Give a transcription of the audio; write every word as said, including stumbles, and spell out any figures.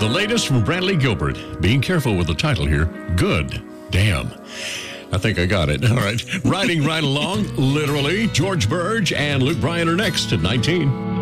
The latest from Bradley Gilbert. Being careful with the title here. Good. Damn. I think I got it. All right. Riding right along, literally, George Burge and Luke Bryan are next at nineteen.